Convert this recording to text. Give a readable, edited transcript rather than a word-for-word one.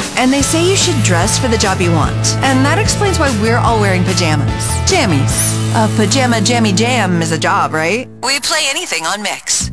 And they say you should dress for the job you want. And that explains why we're all wearing pajamas. Jammies. A pajama jammy jam is a job, right? We play anything on Mix.